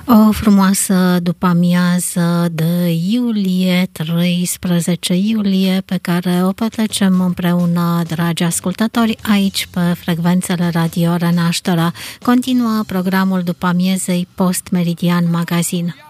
O frumoasă după-amiază de iulie, 13 iulie, pe care o petrecem împreună, dragi ascultători, aici pe frecvențele Radio Renașterea. Continuă programul după-amiezei Post Meridian Magazin.